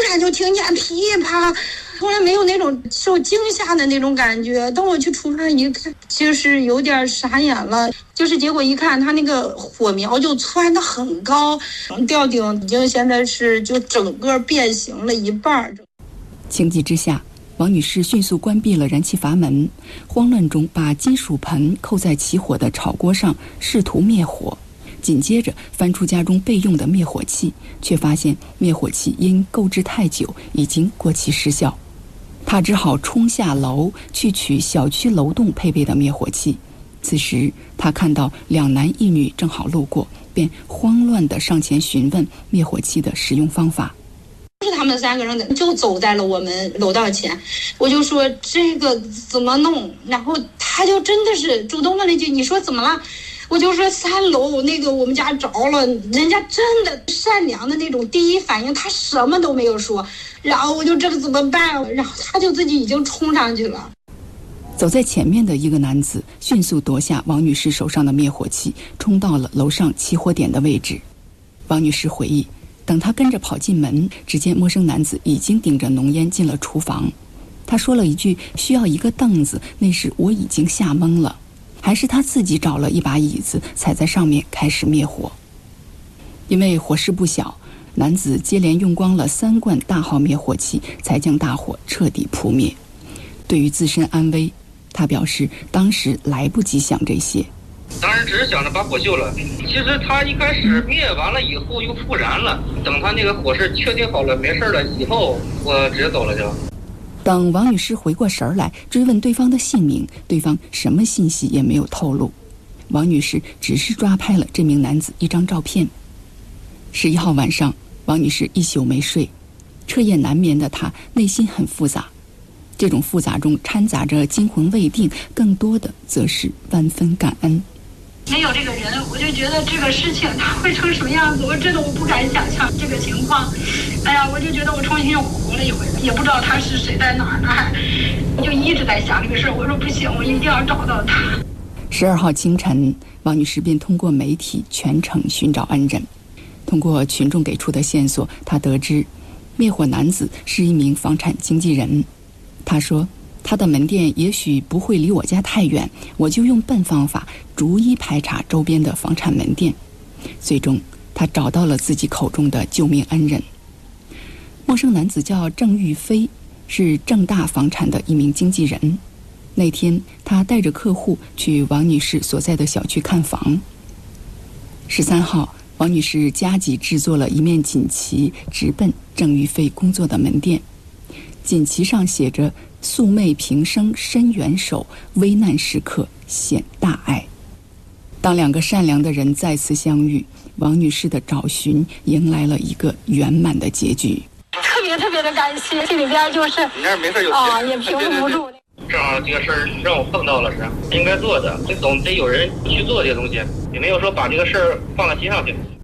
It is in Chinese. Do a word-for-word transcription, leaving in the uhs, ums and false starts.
然就听见噼啪，从来没有那种受惊吓的那种感觉。等我去厨房一看，就是有点傻眼了，就是结果一看，它那个火苗就窜得很高，吊顶已经现在是就整个变形了一半。 情急之下，王女士迅速关闭了燃气阀门，慌乱中把金属盆扣在起火的炒锅上，试图灭火。紧接着翻出家中备用的灭火器，却发现灭火器因购置太久已经过期失效。他只好冲下楼去取小区楼栋配备的灭火器。此时他看到两男一女正好路过，便慌乱地上前询问灭火器的使用方法。 是他们三个人就走在了我们楼道前，我就说这个怎么弄，然后他就真的是主动问了一句，你说怎么了？我就说三楼那个我们家着了，人家真的善良的那种第一反应，他什么都没有说，然后我就这个怎么办？然后他就自己已经冲上去了。 走在前面的一个男子迅速夺下王女士手上的灭火器，冲到了楼上起火点的位置。王女士回忆，等她跟着跑进门，只见陌生男子已经顶着浓烟进了厨房。他说了一句需要一个凳子，那时我已经吓懵了。还是他自己找了一把椅子，踩在上面开始灭火。因为火势不小，男子接连用光了三罐大号灭火器，才将大火彻底扑灭。对于自身安危，他表示当时来不及想这些， 当时只是想着把火救了。其实他一开始灭完了以后又复燃了，等他那个火势确定好了没事了以后，我直接走了就。 等王女士回过神来追问对方的姓名，对方什么信息也没有透露。王女士只是抓拍了这名男子一张照片。十一号晚上，王女士一宿没睡，彻夜难眠的她内心很复杂，这种复杂中掺杂着惊魂未定，更多的则是万分感恩。 没有这个人，我就觉得这个事情它会成什么样子，我真的我不敢想象这个情况。哎呀，我就觉得我重新又活了一回，也不知道他是谁，在哪儿呢，还就一直在想这个事儿。我说不行，我一定要找到他。 十二号清晨，王女士便通过媒体全程寻找恩人。通过群众给出的线索，她得知灭火男子是一名房产经纪人。他说，他的门店也许不会离我家太远，我就用笨方法逐一排查周边的房产门店。最终他找到了自己口中的救命恩人。陌生男子叫郑玉飞，是正大房产的一名经纪人。那天他带着客户去王女士所在的小区看房。十三号，王女士加急制作了一面锦旗，直奔郑玉飞工作的门店。锦旗上写着素昧平生伸援手，危难时刻显大爱。当两个善良的人再次相遇，王女士的找寻迎来了一个圆满的结局。 特别特别的感谢，心里边就是你那没事有啊，也平复不住。 正好这个事儿让我碰到了，是应该做的，这总得有人去做这个东西，也没有说把这个事儿放在心上去。